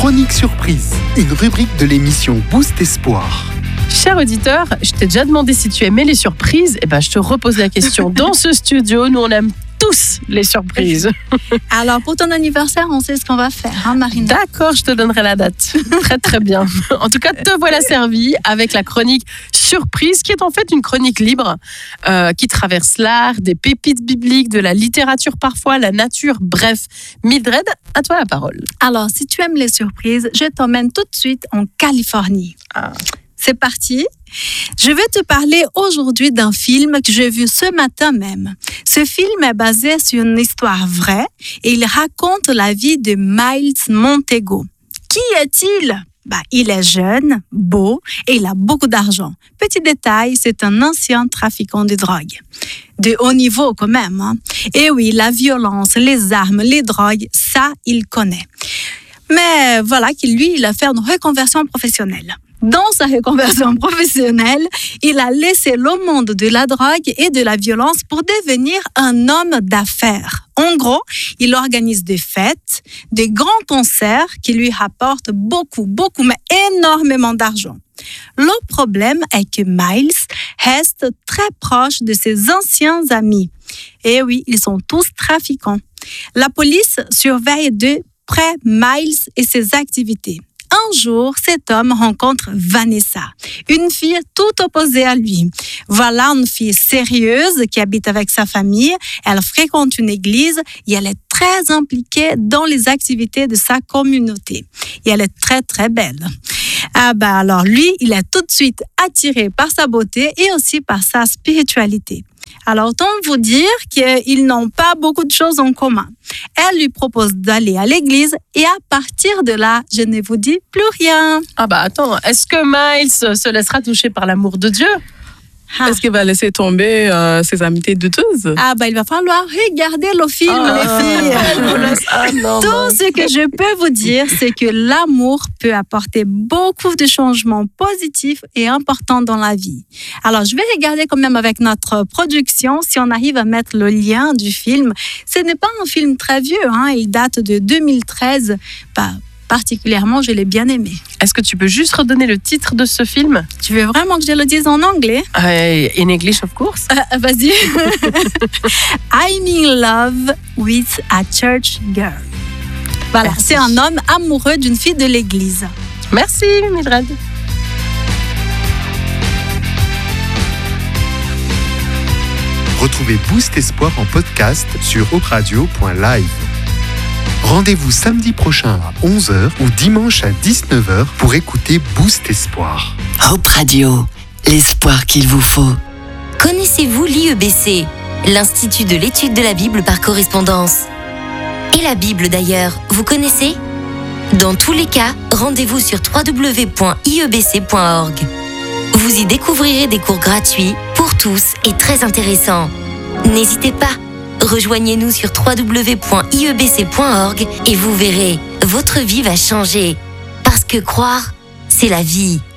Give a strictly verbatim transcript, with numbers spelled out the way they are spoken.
Chronique surprise, une rubrique de l'émission Boost Espoir. Cher auditeur, je t'ai déjà demandé si tu aimais les surprises. Eh ben, je te repose la question. Dans ce studio, nous, on aime tous les surprises. Alors, pour ton anniversaire, on sait ce qu'on va faire, hein, Marina? D'accord, je te donnerai la date. Très, très bien. En tout cas, te voilà servi avec la chronique surprise, qui est en fait une chronique libre, euh, qui traverse l'art, des pépites bibliques, de la littérature parfois, la nature, bref. Mildred, à toi la parole. Alors, si tu aimes les surprises, je t'emmène tout de suite en Californie. Ah. C'est parti. Je vais te parler aujourd'hui d'un film que j'ai vu ce matin même. Ce film est basé sur une histoire vraie et il raconte la vie de Miles Montego. Qui est-il? Bah, il est jeune, beau et il a beaucoup d'argent. Petit détail, c'est un ancien trafiquant de drogue. De haut niveau quand même. Hein? Et oui, la violence, les armes, les drogues, ça, il connaît. Mais voilà qu'il lui, il a fait une reconversion professionnelle. Dans sa reconversion professionnelle, il a laissé le monde de la drogue et de la violence pour devenir un homme d'affaires. En gros, il organise des fêtes, des grands concerts qui lui rapportent beaucoup, beaucoup, mais énormément d'argent. Le problème est que Miles reste très proche de ses anciens amis. Et oui, ils sont tous trafiquants. La police surveille de près Miles et ses activités. Un jour, cet homme rencontre Vanessa, une fille tout opposée à lui. Voilà une fille sérieuse qui habite avec sa famille, elle fréquente une église et elle est très impliquée dans les activités de sa communauté. Et elle est très très belle. Ah bah alors lui, il est tout de suite attiré par sa beauté et aussi par sa spiritualité. Alors, autant vous dire qu'ils n'ont pas beaucoup de choses en commun. Elle lui propose d'aller à l'église et à partir de là, je ne vous dis plus rien. Ah bah attends, est-ce que Miles se laissera toucher par l'amour de Dieu? Ah. Est-ce qu'il va laisser tomber euh, ses amitiés douteuses? Ah bah il va falloir regarder le film, Ah, les filles. Ah, non, Tout non. ce que je peux vous dire, c'est que l'amour peut apporter beaucoup de changements positifs et importants dans la vie. Alors, je vais regarder quand même avec notre production si on arrive à mettre le lien du film. Ce n'est pas un film très vieux, hein, il date de deux mille treize. Bah, particulièrement, je l'ai bien aimé. Est-ce que tu peux juste redonner le titre de ce film? Tu veux vraiment que je le dise en anglais? Uh, in English, of course. Euh, vas-y. I'm in love with a church girl. Voilà, Merci. c'est un homme amoureux d'une fille de l'église. Merci, Mildred. Retrouvez Boost Espoir en podcast sur hope radio point live. Rendez-vous samedi prochain à onze heures ou dimanche à dix-neuf heures pour écouter Boost Espoir. Hope Radio, l'espoir qu'il vous faut. Connaissez-vous l'I E B C, l'Institut de l'étude de la Bible par correspondance? Et la Bible d'ailleurs, vous connaissez? Dans tous les cas, rendez-vous sur w w w point i e b c point org. Vous y découvrirez des cours gratuits pour tous et très intéressants. N'hésitez pas, rejoignez-nous sur w w w point i e b c point org et vous verrez, votre vie va changer. Parce que croire, c'est la vie.